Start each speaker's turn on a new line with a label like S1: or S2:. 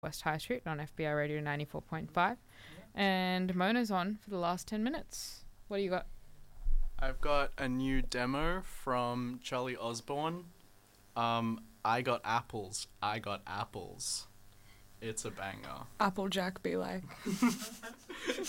S1: West High Street on FBI Radio 94.5. And Mona's on for the last 10 minutes. What do you got?
S2: I've got a new demo from Charlie Osborne. I got apples. I got apples. It's a banger.
S3: Applejack be like.